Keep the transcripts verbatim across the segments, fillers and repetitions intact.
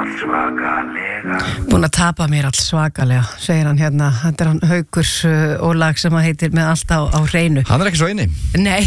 allt svakalega. Búin að tapa mér allt svakalega, segir hann hérna. Þetta er hann Haukur uh, og lag sem að heitir með allt á, á hreinu. Hann er ekki svo eini. Nei.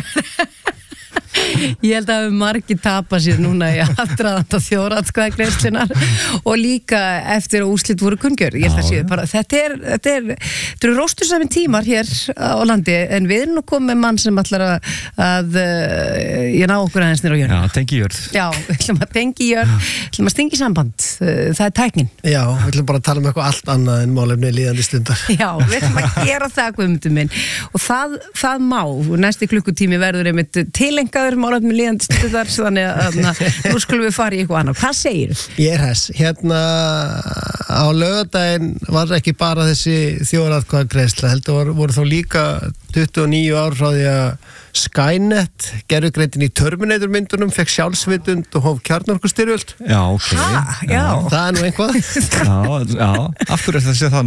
Ég held að margir tapa sér núna í aðdraðanda þjóðaratkvæðagreiðslunnar og líka eftir að úrslit voru kunngjörð. Ég held að séu bara, þetta er, þetta er, þetta eru róstursamin tímar hér á landi, en við erum nú komið með mann sem ætlar að, að ég ná okkur aðeins nýr á jörn. Já, tengi jörð. Já, við ætlum að tengi jörð, við ætlum að stingi samband, það er tæknin. Já, við ætlum bara að tala um eitthvað allt annað en málefni líðandi stundar. Já, við ætlum að gera það, Guðmundur minn, og það, það má, næsti klukkutími verður einmitt tilengaður málefni líðandi stundar, þannig að nú skulum við fara í eitthvað annað. Hvað segir þú? Ég er hess. Hérna á laugardaginn var ekki bara þessi þjóðaratkvæðagreiðsla, heldur var, voru þá líka tuttugu og níu ár frá því að Skynet, gervigreindin í Terminator myndunum, fekk sjálfsvitund og hóf kjarnorkustyrjöld. Já, ok. Ha, já. Það er nú einhvað. Já, já. Af hverju er það að segja það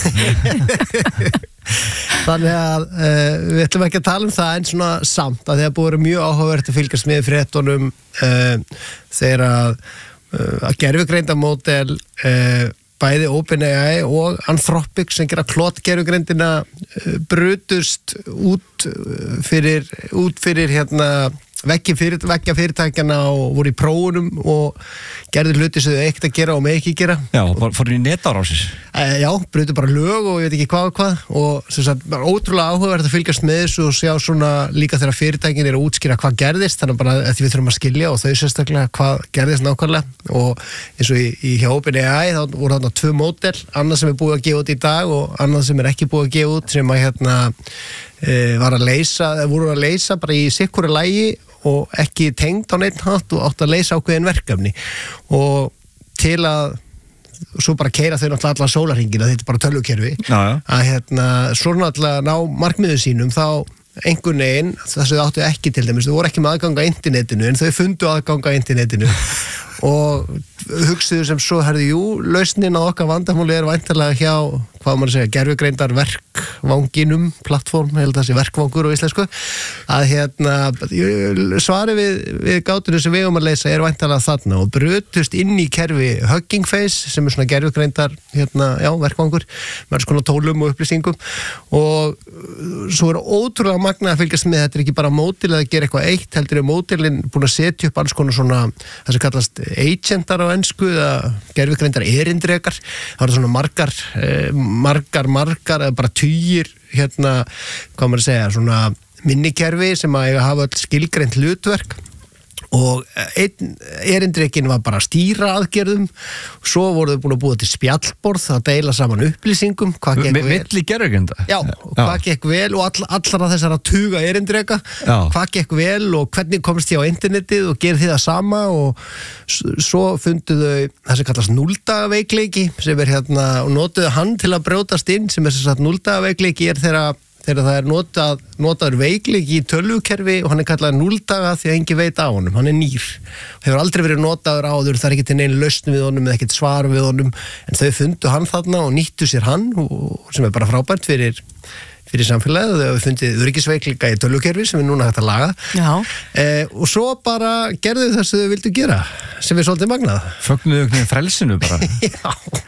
núna? Þannig að uh, við ætlum ekki að tala um það en svona samt að það er búið að vera mjög áhugavert að fylgjast með fréttunum uh, þegar að, uh, að gervigreindamódel uh, bæði OpenAI og Anthropic sem gera klotgervigreindina uh, brutust út fyrir, út fyrir hérna veggja fyrir, fyrirtækjana og voru í prófunum og gerðu hluti sem þau ekkert að gera og með ekki gera. Já, fóru í netárásir. E, já, brutu bara lög og ég veit ekki hvað og hvað og sem sagt, bara ótrúlega áhugavert að fylgjast með þessu og sjá svona líka þegar fyrirtækin er að útskýra hvað gerðist, þannig bara að við þurfum að skilja og þau sérstaklega hvað gerðist nákvæmlega og eins og í, í hjá OpenAI þá voru þarna tvö módel, annað sem er búið að gefa út í dag og annað sem er ekki búið að gefa út sem að hérna e, var að leysa, voru að leysa bara í sikkuru lagi og ekki tengd á neitt hátt og átt að leysa ákveðin verkefni og til að svo bara keyra þau náttúrulega allan sólarhringina, þetta er bara tölvukerfi Já, já. að hérna, svo náttúrulega ná markmiðu sínum þá einhvern veginn, þess að þau áttu ekki til dæmis, þau voru ekki með aðgang á internetinu en þau fundu aðgang á internetinu og hugsuðu sem svo, herði, jú, lausnin á okkar vandamáli er væntanlega hjá, hvað maður segja, gervigreindar verkvanginum, plattform, held að það sé verkvangur á íslensku, að hérna, svari við, við gátunum sem við um að leysa er væntanlega þarna og brutust inn í kerfi Hugging Face, sem er svona gervigreindar, hérna, já, verkvangur, með svona tólum og upplýsingum og svo er ótrúlega magnað að fylgjast með, þetta er ekki bara mótil að gera eitthvað eitt, heldur er mótilin búin að setja upp alls konar svona, það sem kallast agentar á ensku, eða gervigreindar erindrekar, það eru svona margar, eh, margar, margar, eða bara tugir, hérna, hvað maður að segja, svona minnikerfi sem að eiga hafa öll skilgreint hlutverk og einn erindrekin var bara að stýra aðgerðum og svo voru þau búin að búa til spjallborð að deila saman upplýsingum hvað gekk vel milli gervigreinda já, og hvað gekk vel og all, allra þessara tuga erindreka hvað gekk vel og hvernig komst ég á internetið og gerði þið það sama og svo fundu þau það sem kallast núldagaveikleiki sem er hérna og notuðu hann til að brjótast inn sem er þess að núldagaveikleiki er þeirra þegar það er notað, notaður veikleiki í tölvukerfi og hann er kallað núlldaga því að engin veit á honum, hann er nýr hefur aldrei verið notaður áður, það er ekki til neinn lausn við honum eða ekkert svar við honum en þau fundu hann þarna og nýttu sér hann og, sem er bara frábært fyrir fyrir samfélagið og þau hafa fundið öryggisveikleika í tölvukerfi sem er núna hægt að laga eh, og svo bara gerðu þess að þau vildu gera sem er svolítið magnað fögnuðu okkur frelsinu bara já,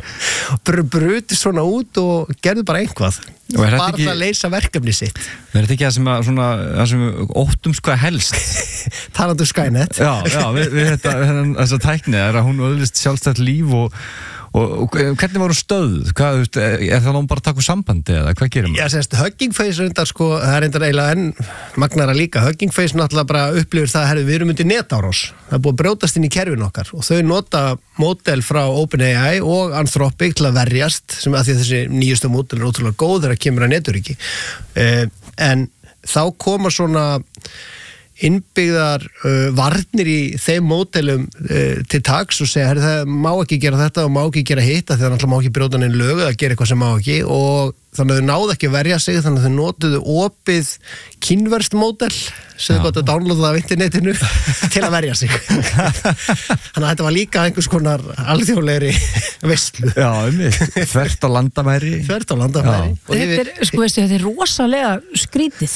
bruti svona út og gerðu bara einhvað bara ekki, að leysa verkefni sitt er þetta ekki það sem, að, svona, það sem óttum sko helst talandi um Skynet já, já, við, við þetta, þessa tækni er að hún öðlist sjálfstætt líf og Og, og hvernig var hún stöð? Hvað, er það náttúrulega bara að taka úr sambandi eða hvað gerir maður? Já, sérst, Hugging Face reyndar sko, það er reyndar eiginlega enn magnara líka. Hugging Face náttúrulega bara upplifir það að við erum undir netárás. Það er búið að brjótast inn í kerfin okkar og þau nota módel frá OpenAI og Anthropic til að verjast sem að því að þessi nýjustu módel er ótrúlega góð þegar kemur að neturiki. Eh, en þá koma svona innbyggðar uh, varnir í þeim módelum uh, til taks og segja, það má ekki gera þetta og má ekki gera hitt því það má ekki brjóta neinn lög eða gera eitthvað sem má ekki og þannig að þau náðu ekki að verja sig þannig að þau notuðu opið kínverskt módel sem þau gott að downloada af internetinu til að verja sig þannig að þetta var líka einhvers konar alþjóðlegri veislu Já, um mig, þvert á landamæri þvert á landamæri Þetta er, sko veistu, þetta er rosalega skrítið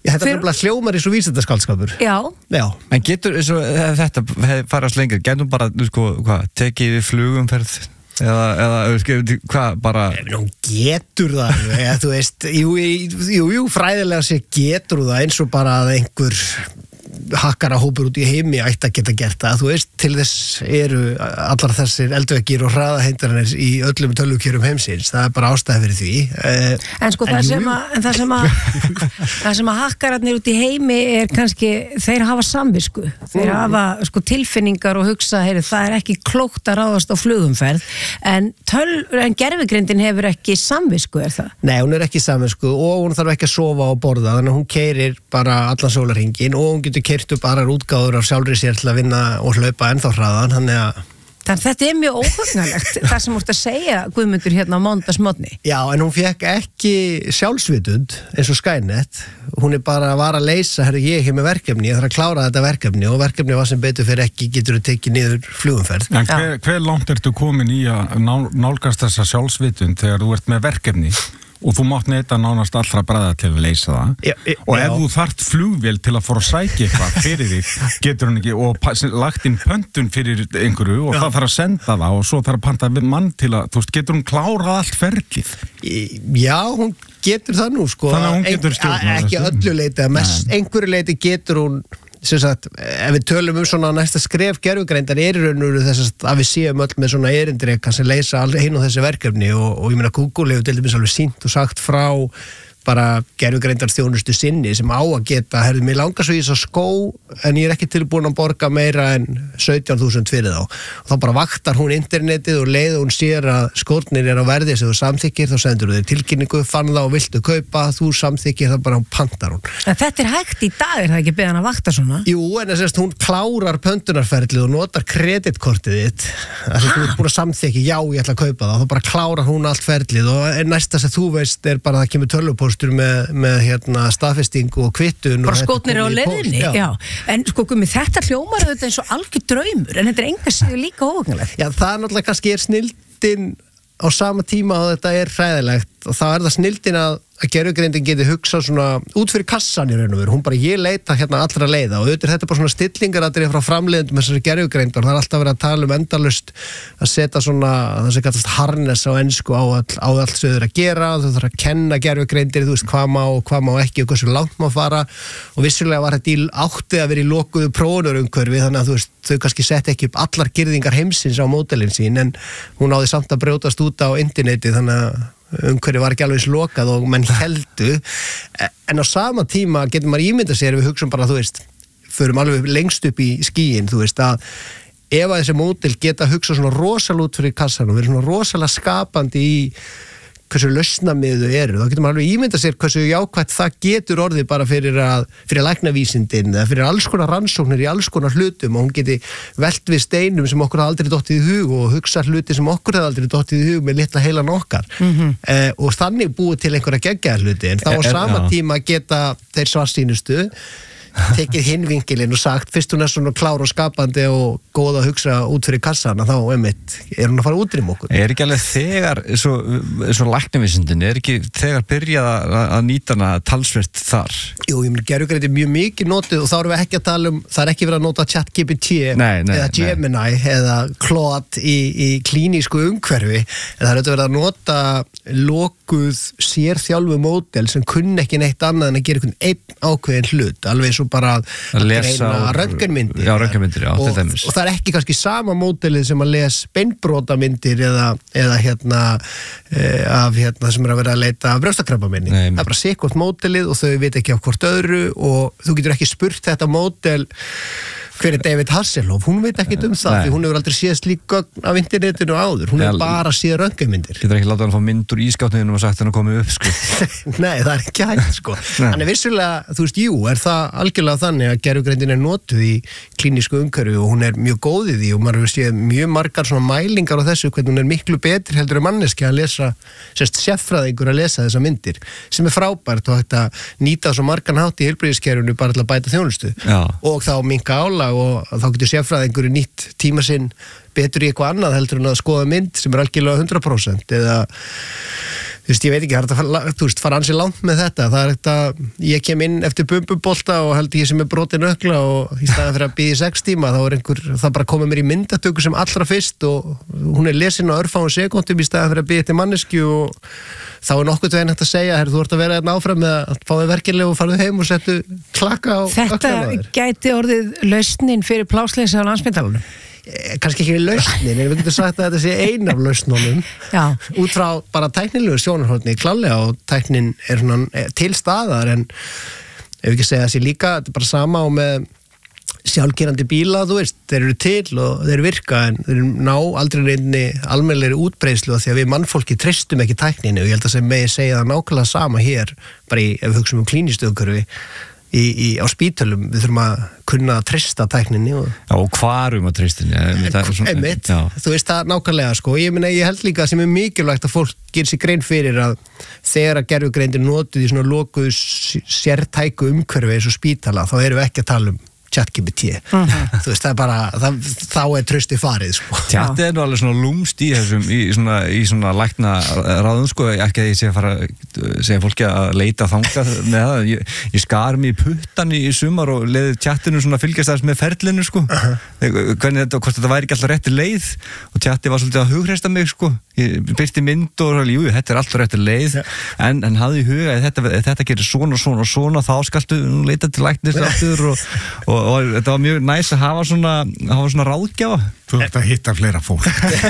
Já, þetta er bara hljómar í svo vísindaskaldskapur. Já. Já. En getur, svo, þetta farast lengur, getur bara, sko, hvað, tekið við flugumferð eða, eða hvað, bara... Nú getur það, eða þú veist, jú, jú, jú, fræðilega sé getur það eins og bara að einhver hakkara hópur út í heimi ætti að geta gert það, þú veist, til þess eru allar þessir eldveggir og hraðahindranir í öllum tölvukjörum heimsins, það er bara ástæði fyrir því. Eh, en sko en það, jú, sem að, það sem að það sem að hakkararnir út í heimi er kannski, þeir hafa samvisku, þeir mm. hafa sko tilfinningar og hugsa, heyri, það er ekki klókt að ráðast á flugumferð, en, en gervigrindin hefur ekki samvisku, er það? Nei, hún er ekki samvisku og hún þarf ekki að sofa og borða, þannig að hún keyrir bara allan sólarhringinn og hún getur keyrt upp aðrar útgáður af sjálfri sér til að vinna og hlaupa ennþá hraðan, þannig að Þannig að þetta er mjög óhugnalegt, það sem úrst að segja Guðmundur hérna á mánudagsmorgni. Já, en hún fekk ekki sjálfsvitund eins og Skynet, hún er bara að vara að leysa, herri, ég er hér með verkefni, ég þarf að klára þetta verkefni og verkefni var sem betur fyrir ekki getur þú tekið niður flugumferð. En hver, hver langt ertu komin í að nálgast þessa sjálfsvitund þegar þú ert með verkefni? Og þú mátt neyta nánast allra bræða til að leysa það. Já, já. Og ef þú þarft flugvél til að fóra að sækja eitthvað fyrir þig, getur hann ekki, og lagt inn pöntun fyrir einhverju og já. Það þarf að senda það og svo þarf að panta mann til að, þú veist, getur hún klárað allt ferlið? Já, hún getur það nú, sko. Þannig að hún getur stjórnað. Ekki öllu leiti, að mest einhverju leiti getur hún, sem sagt, ef við tölum um svona næsta skref gervigreindar er í raun og veru þess að við séum öll með svona erindreka sem leysa einu og þessi verkefni og, og ég meina Google hefur til dæmis alveg sýnt og sagt frá bara gervigreindar þjónustu sinni sem á að geta, herðu, mér langar svo í þess að skó en ég er ekki tilbúin að borga meira en sautján þúsund fyrir þá og þá bara vaktar hún internetið og leið hún sér að skórnir er á verði sem þú samþykir, þá sendur þú þér tilkynningu, fann það og viltu kaupa, þú samþykir, það bara hún pantar hún. En þetta er hægt í dag, er það ekki beðan að vakta svona? Jú, en þess að hún klárar pöntunarferlið og notar kreditkortið þitt þess að þú ert búin að samþykja, já ég ætla að kaupa það, þá bara klárar hún allt ferlið og næsta sem þú veist er bara að það kemur tölvupóstur með, með hérna, staðfestingu og kvittun bara skotnir á leiðinni, já. já en sko gummi, þetta hljómar auðvitað eins og algjör draumur, en þetta er enga sigur líka óhugnalegt. Já, það er náttúrulega kannski er snildin á sama tíma og þetta er hræðilegt og þá er það snildin að að gervigreindin geti hugsað svona út fyrir kassan í raun og veru, hún bara ég leita hérna allra leiða og auðvitað þetta er bara svona stillingaratriði frá framleiðendum með þessari gervigreindar og það er alltaf verið að tala um endalaust að setja svona það sem kallast harness á ensku á, all, á allt sem þau eru að gera, þau þarf að kenna gervigreindir, þú veist hvað má og hvað má ekki og hversu langt má fara og vissulega var þetta í áttið að vera í lokuðu prófunarumhverfi þannig að þú veist þau kannski sett ekki upp allar girðingar heimsins á módelin sín en hún náði samt að brjótast út á interneti þannig að umhverju var ekki alveg slokað og menn heldu en á sama tíma getur maður ímynda sér við hugsaum bara, þú veist, förum alveg lengst upp í skíin, þú veist að ef að þessi módel geta hugsað svona rosalega út fyrir kassan og verið svona rosalega skapandi í hversu lausnamiðu eru, þá getur maður alveg ímynda sér hversu jákvætt það getur orðið bara fyrir að, fyrir læknavísindin eða fyrir alls konar rannsóknir í alls konar hlutum og hún geti velt við steinum sem okkur hafði aldrei dottið í hug og hugsa hluti sem okkur hafði aldrei dottið í hug með litla heilan okkar mm-hmm. eh, og þannig búið til einhverja geggjaða hluti en þá á sama tíma geta þeir svartsýnustu tekið hinn vinkilinn og sagt fyrst hún er svona klár og skapandi og góð að hugsa út fyrir kassan þá einmitt er hún að fara út í okkur. Er ekki alveg þegar svo, svo læknavísindin, er ekki þegar byrjað að, að nýta hana talsvert þar? Jú, ég myndi gerðugreindi mjög mikið notið og þá erum við ekki að tala um, það er ekki verið að nota ChatGPT nei, nei, eða Gemini nei. eða Claude í, í klínísku umhverfi en það er auðvitað verið að nota lokuð sérþjálfu módel sem kunni ekki neitt annað en að gera einhvern einn ákveðin hlut, alveg svo bara að, að greina röntgenmyndir já, röntgenmyndir, já, og, og það er ekki kannski sama módelið sem að les beinbrotamyndir eða, eða hérna e, af hérna sem er að vera að leita brjóstakrabbameini, það er bara sikkert módelið og þau veit ekki á hvort öðru og þú getur ekki spurt þetta módel hver er David Hasselhoff, hún veit ekki um það Nei. Því hún hefur aldrei séð slík gögn af internetinu áður, hún hefur bara séð röntgenmyndir. Getur ekki látað hann fá mynd úr ískátniðinu og sagt hann að koma upp, sko. Nei, það er ekki hægt, sko. Þannig vissulega, þú veist, jú, er það algjörlega þannig að gervigreindin er notuð í klínísku umhverfi og hún er mjög góð í því og maður hefur séð mjög margar svona mælingar á þessu, hvernig hún er miklu betri heldur en manneski að lesa, sérst sérfræðingur að lesa þessa myndir, sem er frábært og hægt að nýta svo margan hátt í heilbrigðiskerfinu bara til að bæta þjónustu og þá minnka álag og þá getur sérfræðingur nýtt tíma sinn betur í eitthvað annað heldur en að skoða mynd sem er algjörlega hundrað prósent eða þú veist, ég veit ekki, það er hægt að fara, þú veist, fara ansi langt með þetta, það er hægt að ég kem inn eftir bumbubolta og held ég sem er brotin ökla og í staðan fyrir að bíða í sex tíma, þá er einhver, það bara komið mér í myndatöku sem allra fyrst og hún er lesin á örfáum sekúndum í staðan fyrir að bíða til mannesku og þá er nokkuð veginn hægt að segja, herr, þú ert að vera hérna áfram með að fá þig verkilega og farðu heim og settu klakka á öklana þér. Þetta gæti orðið lausnin fyrir plássleysi á Landspítalanum. Kannski ekki við lausnin, en við getum sagt að þetta sé ein af lausnunum út frá bara tæknilegu sjónarhorni klálega og tæknin er svona til staðar en ef ekki segja þessi líka, þetta er bara sama og með sjálfkerandi bíla, þú veist, þeir eru til og þeir virka en þeir ná aldrei reyndinni almennilegri útbreiðslu því að við mannfólki treystum ekki tækninu og ég held að sem megi segja það nákvæmlega sama hér bara í, ef við hugsaum um klínískt umhverfi Í, í, á spítölum, við þurfum að kunna að treysta tækninni og, já, og hvarum að treystinni einmitt, þú veist það nákvæmlega sko. ég, meina, ég held líka sem er mikilvægt að fólk gerir sér grein fyrir að þegar að gerfugreindir notuð í svona lokuðu sértæku umhverfi eins og spítala þá erum við ekki að tala um ChatGPT uh-huh. þú veist það er bara það, þá er trausti farið sko. Chat er nú alveg svona lúmst í þessum í svona, í svona lækna ráðum sko, ekki að ég sé að fara segja fólki að leita þangað með það ég, ég skar mig í puttan í, í sumar og leiði chatinu svona fylgjast þess með ferlinu sko uh-huh. hvernig þetta, hvort þetta væri ekki alltaf rétti leið og chati var svolítið að hughresta mig sko ég byrti mynd og jú, þetta er alltaf rétti leið yeah. en, en hafði í huga að þetta, þetta gerir svona og svona og svona þá skaltu leita til læknis aftur og, og og þetta var mjög næs að hafa svona, hafa svona ráðgjafa. Þú ert að hitta fleira fólk.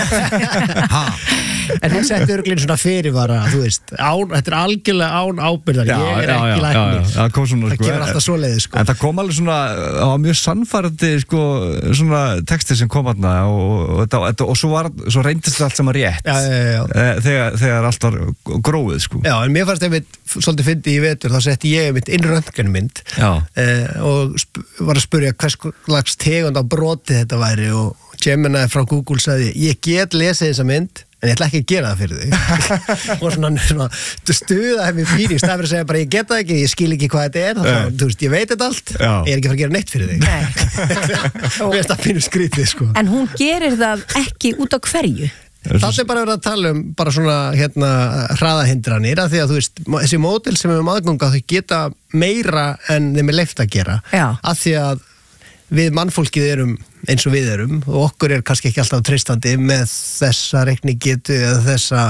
En hún setti örglinn svona fyrirvara, þú veist, án, þetta er algjörlega án ábyrðar, já, ég er já, ekki já, læknir. Já, já, það kom svona, það sko, kemur alltaf svoleiðis, sko. En það kom alveg svona, það var mjög sannfærandi, sko, svona texti sem kom þarna og, og, og, og svo, var, svo reyndist það allt saman rétt já, já, já. Þegar, þegar allt var gróið, sko. Já, en mér fannst einmitt, svolítið fyndi í vetur, þá setti ég einmitt inn röntgenmynd eh, og sp var að spurja hvers slags tegund á broti þetta væri og Gemini frá Google sagði, ég get lesið þessa mynd en ég ætla ekki að gera það fyrir þig og svona, svona stuða hef mér fyrir í stað fyrir að segja bara ég get það ekki, ég skil ekki hvað þetta er þá, uh. þú veist, ég veit þetta allt Já. ég er ekki að fara að gera neitt fyrir þig mér finnst það pínu skrítið sko. En hún gerir það ekki út á hverju Það er bara verið að tala um bara svona hérna hraðahindranir að því að þú veist, þessi módel sem við höfum aðganga þau geta meira en þeim er leyft að gera Já. Að því að við mannfólkið erum eins og við erum og okkur er kannski ekki alltaf treystandi með þessa reiknigetu eða þessa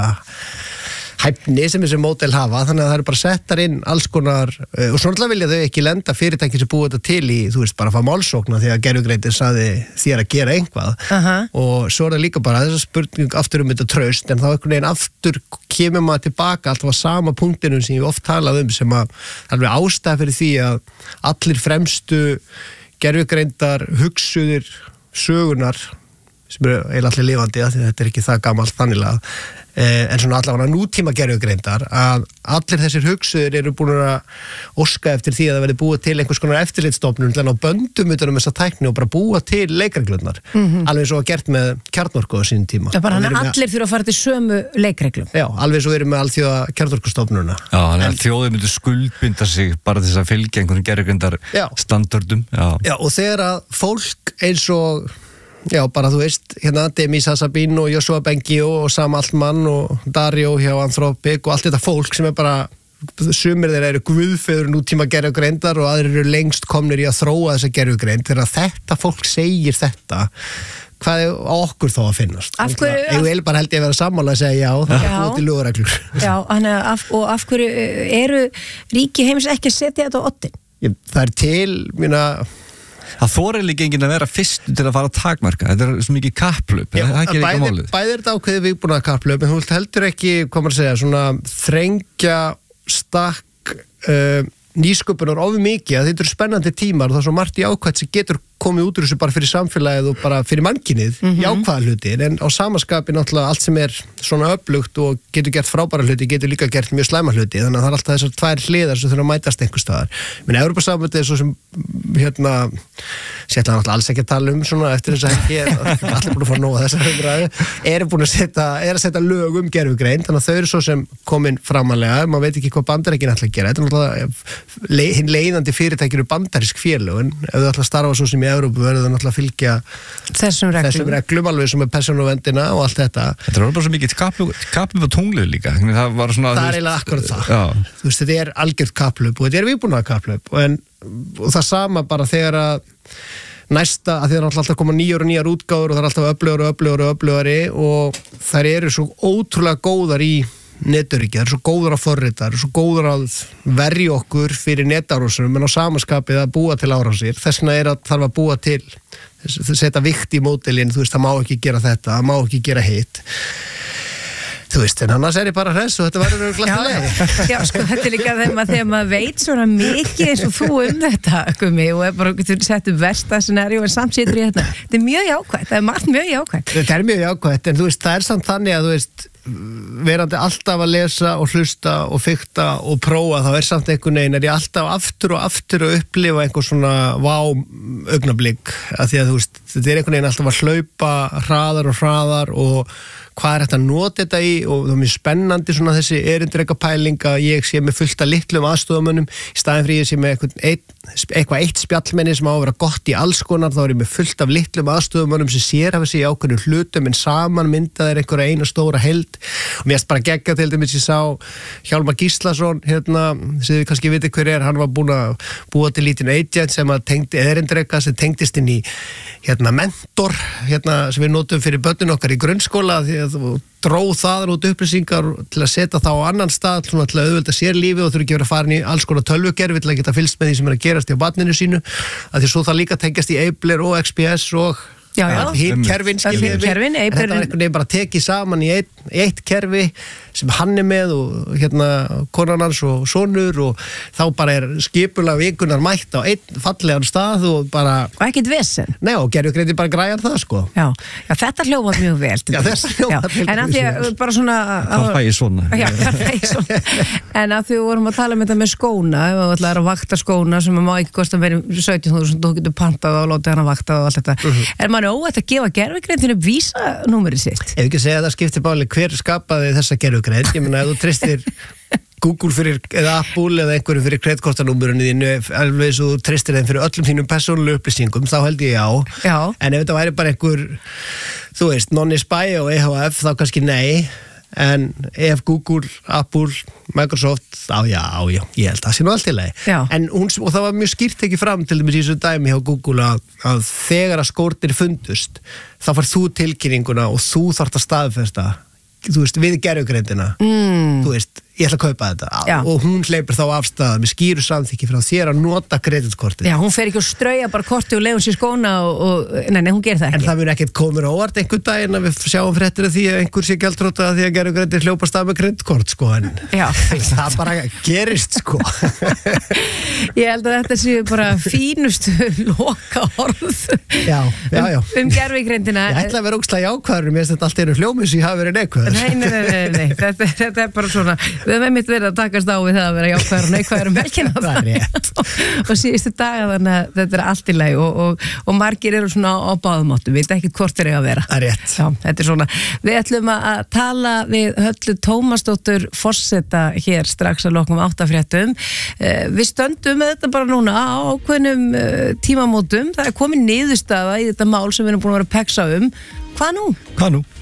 hæfni sem þessi módel hafa, þannig að það eru bara settar inn alls konar, uh, og svona vilja þau ekki lenda fyrirtæki sem búið þetta til í, þú veist, bara að fá málsókna því að gerfugreindir saði þér að gera einhvað uh-huh. og svo er það líka bara þessa spurning aftur um þetta traust, en þá einhvern veginn aftur kemur maður tilbaka alltaf á sama punktinum sem ég oft talað um sem að alveg ástæða fyrir því að allir fremstu gerfugreindar hugsuðir sögunar sem eru eiginlega allir lifandi að þetta er ekki það gamalt þannilega eh, en svona allavega nútíma gerfugreindar að allir þessir hugsuðir eru búin að óska eftir því að það verði búið til einhvers konar eftirlitsstofnun til að ná böndum utan um þessa tækni og bara búa til leikreglurnar mm-hmm. alveg svo að gert með kjarnorku á sínum tíma. Já, bara hann allir þurfa að fara til sömu leikreglum. Já, alveg svo erum við alþjóða kjarnorkustofnununa. Já, þannig að þjóðir myndu skuldbinda sig bara til þess að fylgja einhvern gerfugreindar standardum. Já. Já, og þegar að fólk eins og Já, bara þú veist, hérna Demis Hassabin og Joshua Bengio og Sam Altman og Dario hjá Anthropic og allt þetta fólk sem er bara, sumir þeirra eru guðfeður nútíma gerfugreindar og aðrir eru lengst komnir í að þróa þessa gerfugreind. Þegar þetta fólk segir þetta, hvað er á okkur þá að finnast? Af hverju? Ég vil bara held ég að vera sammála að segja já, það er búið til lögreglur. Já, af, og af hverju eru ríki heims ekki að setja þetta á oddin? Það er til, mína... Það þorir líka enginn að vera fyrst til að fara að takmarka, þetta er svo mikið kapplöp, það er ekki líka málið. Bæði er þetta ákveðið viðbúna kapplöp, en þú heldur ekki, hvað maður segja, svona þrengja stakk uh, nýsköpunar ofur mikið, að þetta eru spennandi tímar og það er svo margt í ákvæmt sem getur komið út úr þessu bara fyrir samfélagið og bara fyrir mannkinnið mm -hmm. í ákvæða hluti, en á samaskapi náttúrulega allt sem er svona öflugt og getur gert frábæra hluti, getur líka gert mjög slæma hluti, þannig að það er alltaf þessar tvær hliðar sem þurfa að mætast einhvers staðar. Menn Evrópusambandið er svo sem hérna, setja náttúrulega alls ekki að tala um svona eftir þess að ekki, allir búin að fara nóga þessar umræðu, eru búin að setja, er að setja lög um gerfugreind, þannig að þau eru svo sem komin framalega, maður veit ekki hvað Bandaríkin ætla að gera, þetta er náttúrulega hinn leiðandi fyrirtækir eru bandarísk félög, en ef þau ætla að starfa svo sem í Evrópu verður náttúrulega að fylgja þessum reglum, þessum reglum alveg sem er persónuverndina og allt þetta. Þetta var bara svo mikið kaplöp á tunglið líka. Það var svona... Það er eiginlega akkurat það. Já. Þú veist, þetta er algjört kaplöp og þetta er viðbúnað kaplöp og, en, og það sama bara þegar að næsta, að því það er alltaf að koma nýjar og nýjar útgáður og það er alltaf öflugur og öflugur og öflugari og þær eru svo ótrúlega góðar í netöryggi, það er svo góður að forrita, það er svo góður að verja okkur fyrir netárásum en á samaskapið að búa til árásir. Þess vegna er að þarf að búa til, setja vikt í módelin, þú veist, það má ekki gera þetta, það má ekki gera hitt. Þú veist, en annars er ég bara hress og þetta verður glatt í leið. Já, sko, þetta er líka þegar maður, þegar maður veit svona mikið eins og þú um þetta, Gumi, og er bara getur sett upp versta scenaríu en samt situr í þetta. Þetta er mjög jákvætt, það er margt mjög jákvætt. Þetta er mjög jákvætt, en þú veist, það er samt þannig að þú veist, verandi alltaf að lesa og hlusta og fikta og prófa, þá er samt einhvern veginn, er ég alltaf aftur og aftur að upplifa einhver svona vá augnablík, að því að þú veist, þetta er einhvern veginn alltaf að hlaupa hraðar og hraðar og hvað er þetta að nota þetta í og það er mjög spennandi svona þessi erindreka pæling að ég sé með fullt af litlum aðstofamönnum í staðin fyrir ég sé með eitthvað eitt, eitthvað eitt spjallmenni sem á að vera gott í alls konar, þá er ég með fullt af litlum aðstofamönnum sem sér hafa sig í ákveðnum hlutum en saman mynda þeir einhverja eina stóra held og mér erst bara geggjað til dæmis ég sá Hjálmar Gíslason hérna, sem þið kannski viti hver er, hann var búin að búa til lítinn agent sem að tengdi erindreka sem tengdist inn í hérna mentor hérna sem við notum fyrir börnin okkar í grunnskóla því að dróð það út upplýsingar til að setja þá á annan stað svona til að auðvelda sér lífi og þurfi ekki verið að fara inn í alls konar tölvugerfi til að geta fylgst með því sem er að gerast í barninu sínu að því svo það líka tengjast í Abler og X P S og Já, já. hitt kerfin, skiljið við. Kerfin, En þetta var einhvern veginn bara tekið saman í eitt, eitt kerfi sem hann er með og hérna konan hans og sonur og þá bara er skipulag vikunar mætt á einn fallegan stað og bara... Og ekkert vesen. Nei, og gerðu greiti bara græjar það, sko. Já, já þetta hljómar mjög vel. Já, þetta hljómar til En að því að bara svona... Hvað fæ ég svona? Já, hvað fæ ég svona? En að því við vorum að tala um þetta með skóna, ef við ætlaðum að vakta skóna sem má ekki kosta verið sautján þúsund, þú getur pantað og látið hann að vakta og allt þetta. Uh-huh. Er maður óætt að gefa gervigreindinu vísanúmerið sitt? Ef ekki segja að það skiptir báli hver skapaði þessa gervigreind, ég meina ef þú treystir Google fyrir, eða Apple eða einhverju fyrir kreditkortanúmerinu þínu, alveg eins og þú treystir þeim fyrir öllum þínum persónulegu upplýsingum, þá held ég já. Já. En ef þetta væri bara einhver, þú veist, non-spy og E H F, þá kannski nei. En ef Google, Apple, Microsoft, á já, á já, ég held að það sé nú allt í lagi. Já. En hún, og það var mjög skýrt ekki fram til dæmis í þessu dæmi hjá Google að, að þegar að skórnir fundust, þá fær þú tilkynninguna og þú þarft að staðfesta, þú veist, við gervigreindina. Mm. Þú veist, ég ætla að kaupa þetta. Já. Og hún hleypur þá af stað með skýru samþykki frá þér að nota kreditkortið. Já, hún fer ekki að strauja bara kortið og leiður sér skóna og, og nei, nei, hún gerir það En ekki. það mun ekkert komur á óvart einhvern daginn að við sjáum fréttir af því að einhver sé gjaldþrota því að gervigreindir hljópast af með kreditkort, sko, en Já. það bara gerist, sko. Ég held að þetta séu bara fínustu loka orð Já, já, já. um, um gervigreindina. Ég ætla að vera ógeðslega jákvæður, mér finnst þetta allt eru hljómið sem ég hafi verið neikvæður. Nei, nei, nei, nei, nei. Þetta, þetta er bara svona, við hefum einmitt verið að takast á við það að vera jákvæður og neikvæður um helgina Það er rétt. og síðustu daga þannig að þetta er allt í lagi og, og, og margir eru svona á báðumáttu, við veit ekki hvort þeir eru að vera. Það er rétt. Já, þetta er svona. Við ætlum að tala við Höllu Tómasdóttur forseta hér strax að loknum áttafréttum. Við stöndum með þetta bara núna á ákveðnum tímamótum. Það er komin niðurstaða í þetta mál sem við erum búin að vera að peksa um. Hvað nú? Hvað nú?